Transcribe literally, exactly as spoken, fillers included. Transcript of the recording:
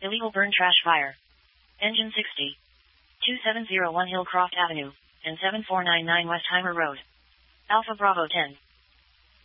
Illegal burn trash fire. Engine sixty. two seven zero one Hillcroft Avenue, and seven four nine nine Westheimer Road. Alpha Bravo ten.